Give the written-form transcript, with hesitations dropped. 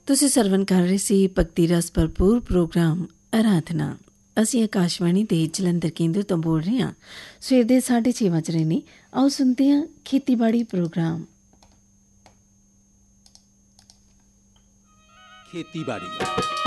ਤੁਸੀਂ ਸਰਵਣ ਕਰ ਰਹੇ ਸੀ ਭਗਤੀ ਰਸ ਭਰਪੂਰ ਪ੍ਰੋਗਰਾਮ ਆਰਾਧਨਾ। ਅਸੀਂ ਆਕਾਸ਼ਵਾਣੀ ਦੇ ਜਲੰਧਰ ਕੇਂਦਰ ਤੋਂ ਬੋਲ ਰਹੇ ਹਾਂ। ਸਵੇਰ ਦੇ 6:30 ਵੱਜ ਰਹੇ ਨੇ। ਆਓ ਸੁਣਦੇ ਹਾਂ ਖੇਤੀਬਾੜੀ ਪ੍ਰੋਗਰਾਮ। ਖੇਤੀਬਾੜੀ